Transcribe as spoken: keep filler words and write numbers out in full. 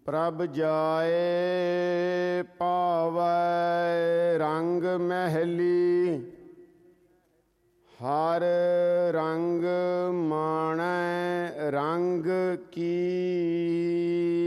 ਪ੍ਰਭ ਜਾਏ ਪਾਵੈ ਰੰਗ ਮਹਿਲੀ, ਹਰ ਰੰਗ ਮਾਣੈ ਰੰਗ ਕੀ।